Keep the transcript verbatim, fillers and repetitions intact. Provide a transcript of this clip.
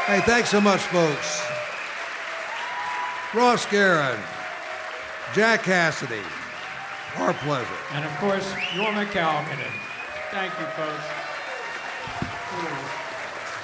Hey, thanks so much, folks. Ross Guerin, Jack Cassidy, our pleasure. And of course, Jorma Kaukonen. Thank you, folks. Ooh.